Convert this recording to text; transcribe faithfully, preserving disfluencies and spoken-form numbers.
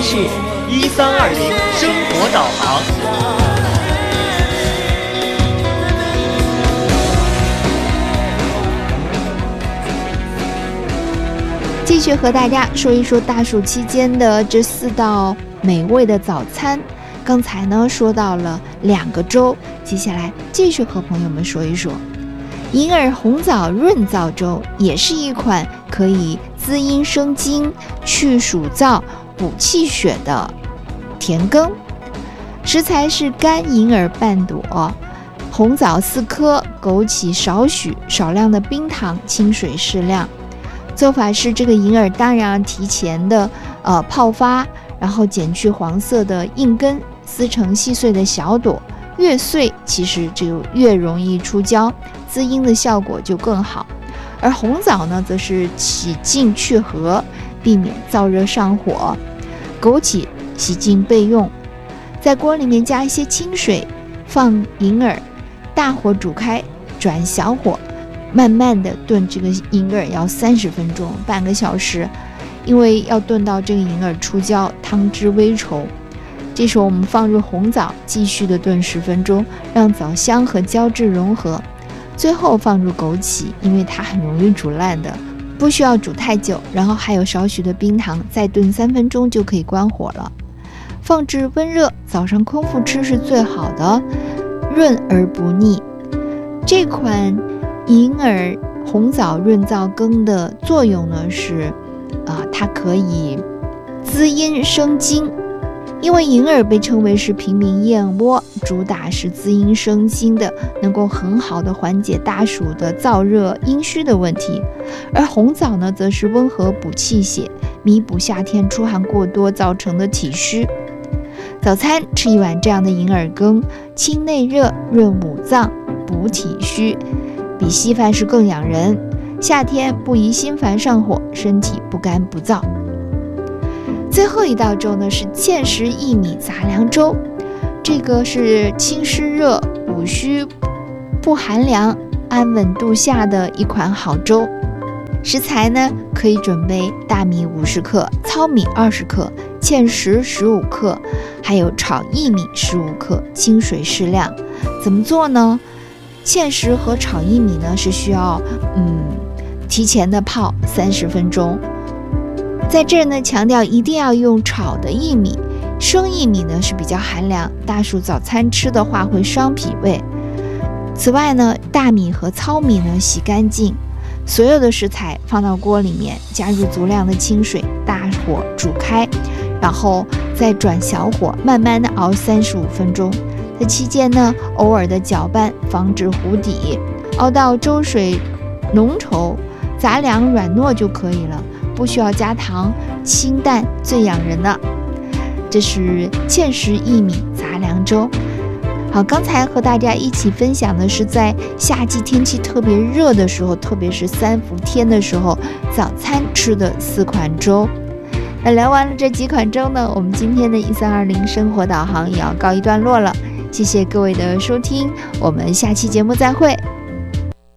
是一三二零生活导航。 继续和大家说一说大暑期间的这四道美味的早餐。刚才呢说到了两个粥，接下来继续和朋友们说一说银耳红枣润燥粥，也是一款可以滋阴生津、去暑燥、补气血的甜羹。食材是干银耳半朵，红枣四颗，枸杞少许，少量的冰糖，清水适量。做法是这个银耳当然要提前的呃泡发，然后剪去黄色的硬根，撕成细碎的小朵，越碎其实就越容易出胶，滋阴的效果就更好。而红枣呢，则是洗净去核，避免燥热上火。枸杞洗净备用。在锅里面加一些清水，放银耳，大火煮开，转小火，慢慢的炖这个银耳要三十分钟，半个小时，因为要炖到这个银耳出胶，汤汁微稠。这时候我们放入红枣，继续的炖十分钟，让枣香和胶质融合。最后放入枸杞，因为它很容易煮烂的，不需要煮太久。然后还有少许的冰糖，再炖三分钟就可以关火了。放置温热，早上空腹吃是最好的，润而不腻。这款银耳红枣润燥羹的作用呢是，啊、呃，它可以滋阴生津。因为银耳被称为是平民燕窝，主打是滋阴生津的，能够很好的缓解大暑的燥热阴虚的问题。而红枣呢，则是温和补气血，弥补夏天出汗过多造成的体虚。早餐吃一碗这样的银耳羹，清内热，润五脏，补体虚，比稀饭是更养人。夏天不宜心烦上火，身体不干不燥。最后一道粥呢是芡实薏米杂粮粥，这个是清湿热、补虚、不寒凉、安稳度夏的一款好粥。食材呢可以准备大米五十克、糙米二十克、芡实十五克，还有炒薏米十五克，清水适量。怎么做呢？芡实和炒薏米呢是需要嗯提前的泡三十分钟。在这儿呢，强调一定要用炒的薏米，生薏米呢是比较寒凉，大暑早餐吃的话会伤脾胃。此外呢，大米和糙米呢洗干净，所有的食材放到锅里面，加入足量的清水，大火煮开，然后再转小火，慢慢的熬三十五分钟。在期间呢，偶尔的搅拌，防止糊底，熬到粥水浓稠，杂粮软糯就可以了。不需要加糖，清淡最养人的。这是芡实薏米杂粮粥。好，刚才和大家一起分享的是在夏季天气特别热的时候，特别是三伏天的时候，早餐吃的四款粥。那聊完了这几款粥呢，我们今天的一三二零生活导航也要告一段落了。谢谢各位的收听，我们下期节目再会。